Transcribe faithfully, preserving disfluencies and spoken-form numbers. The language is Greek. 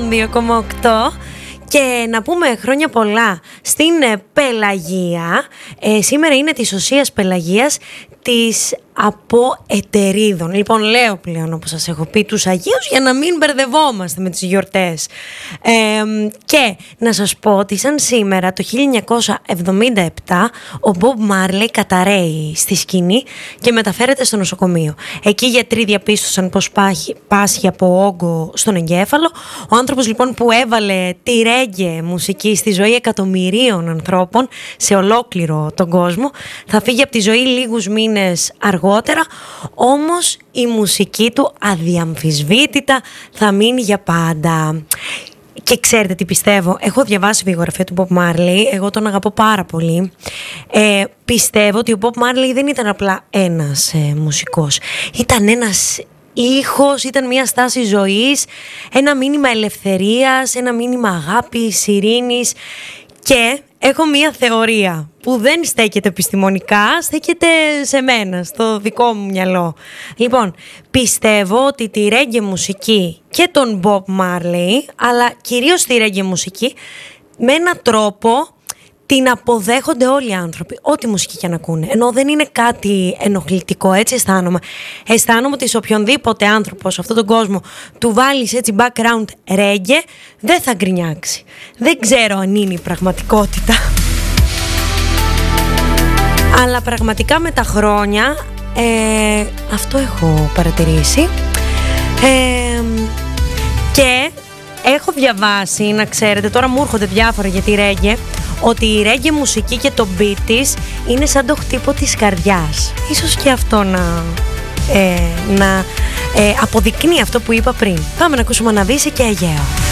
δύο κόμμα οκτώ. Και να πούμε χρόνια πολλά στην ε, Πελαγία. ε, Σήμερα είναι της Οσίας Πελαγίας της Αποετερίδων. Λοιπόν, λέω πλέον, όπως σας έχω πει, τους Αγίους για να μην μπερδευόμαστε με τις γιορτές. ε, Και να σας πω ότι σαν σήμερα το χίλια εννιακόσια εβδομήντα επτά ο Bob Marley καταραίει στη σκηνή και μεταφέρεται στο νοσοκομείο. Εκεί οι γιατροί διαπίστωσαν πως πάσχει, πάσχει από όγκο στον εγκέφαλο. Ο άνθρωπος λοιπόν που έβαλε τη ρέγγε μουσική στη ζωή εκατομμυρίων ανθρώπων σε ολόκληρο τον κόσμο θα φύγει από τη ζωή λίγους μήνες αργότερα, όμως η μουσική του αδιαμφισβήτητα θα μείνει για πάντα. Και ξέρετε τι πιστεύω, έχω διαβάσει βιογραφία του Bob Marley, εγώ τον αγαπώ πάρα πολύ. ε, Πιστεύω ότι ο Bob Marley δεν ήταν απλά ένας ε, μουσικός, ήταν ένας ήχος, ήταν μια στάση ζωής, ένα μήνυμα ελευθερίας, ένα μήνυμα αγάπης, ειρήνης. Και έχω μία θεωρία που δεν στέκεται επιστημονικά, στέκεται σε μένα, στο δικό μου μυαλό. Λοιπόν, πιστεύω ότι τη ρέγγε μουσική και τον Bob Marley, αλλά κυρίως τη ρέγγε μουσική, με έναν τρόπο την αποδέχονται όλοι οι άνθρωποι, ό,τι μουσική και να ακούνε. Ενώ δεν είναι κάτι ενοχλητικό, έτσι αισθάνομαι. Αισθάνομαι ότι σε οποιονδήποτε άνθρωπο σε αυτόν τον κόσμο του βάλεις έτσι background reggae, δεν θα γκρινιάξει. Δεν ξέρω αν είναι η πραγματικότητα. Αλλά πραγματικά με τα χρόνια ε, αυτό έχω παρατηρήσει. Ε, και έχω διαβάσει, να ξέρετε, τώρα μου έρχονται διάφορα για τη reggae, ότι η reggae μουσική και το beat της είναι σαν το χτύπο της καρδιάς. Ίσως και αυτό να, ε, να ε, αποδεικνύει αυτό που είπα πριν. Πάμε να ακούσουμε Αναβίση και Αιγαίο.